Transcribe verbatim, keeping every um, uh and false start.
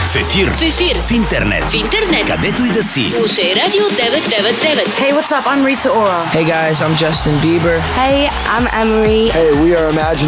В ефир. В ефир. В интернет. В интернет. Където и да си. Слушай Радио девет девет девет. Hey, what's up? I'm Rita Ora. Hey guys, I'm Justin Bieber. Hey, I'm Emery. Hey, we are Imagine